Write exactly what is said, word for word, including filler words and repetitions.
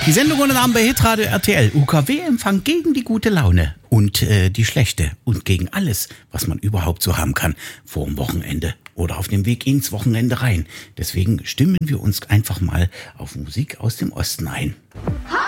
Die Sendung unter Namen bei Hitradio R T L. U K W-Empfang gegen die gute Laune und äh, die schlechte und gegen alles, was man überhaupt so haben kann vor dem Wochenende oder auf dem Weg ins Wochenende rein. Deswegen stimmen wir uns einfach mal auf Musik aus dem Osten ein. Ha!